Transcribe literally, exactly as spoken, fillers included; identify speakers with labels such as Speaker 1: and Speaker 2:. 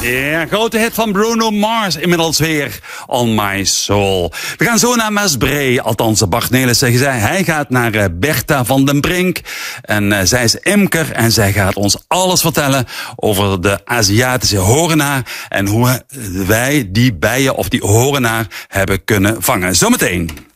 Speaker 1: Ja, grote hit van Bruno Mars, inmiddels weer On My Soul. We gaan zo naar Maasbree, althans Bart Nelissen zegt zij. Hij gaat naar uh, Bertha van den Brink. En uh, zij is imker en zij gaat ons alles vertellen over de Aziatische horenaar. En hoe wij die bijen of die horenaar hebben kunnen vangen. Zometeen.